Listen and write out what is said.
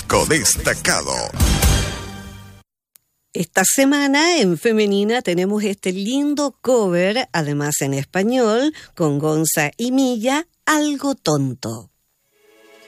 Disco destacado. Esta semana en Femenina tenemos este lindo cover, además en español, con Gonza y Milla, Algo Tonto.